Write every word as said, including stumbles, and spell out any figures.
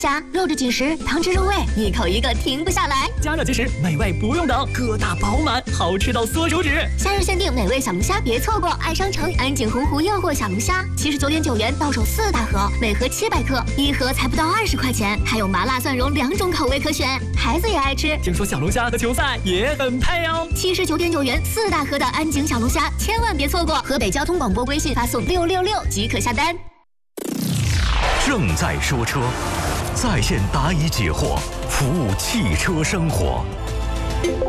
加肉质紧实，汤汁入味，一口一个停不下来。 加热即食，美味不用等，个大饱满，好吃到缩手指。 夏日限定美味小龙虾，别错过！爱商城安井洪湖诱惑小龙虾，七十九点九元到手四大盒，每盒七百克，一盒才不到二十块钱，还有麻辣蒜蓉两种口味可选，孩子也爱吃。 听说小龙虾和球赛也很配哦。 七十九点九元四大盒的安井小龙虾，千万别错过！河北交通广播微信发送六六六即可下单。 正在说车。在线答疑解惑，服务汽车生活。